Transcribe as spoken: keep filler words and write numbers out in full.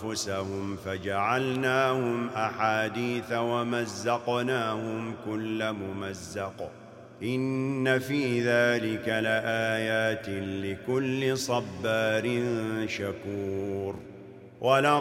أنفسهم فجعلناهم أحاديث ومزقناهم كل ممزق إن في ذلك لآيات لكل صبار شكور. ولقد